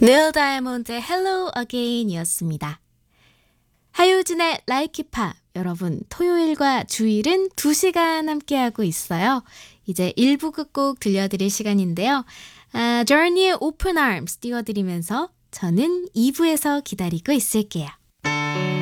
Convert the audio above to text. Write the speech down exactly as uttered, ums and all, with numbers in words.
닐 다이아몬드의 Hello Again 이었습니다. 하효진의 Like It Pop. 여러분, 토요일과 주일은 두 시간 함께하고 있어요. 이제 일 부 끝곡 들려드릴 시간인데요. 아, Journey의 Open Arms 띄워드리면서 저는 이 부에서 기다리고 있을게요.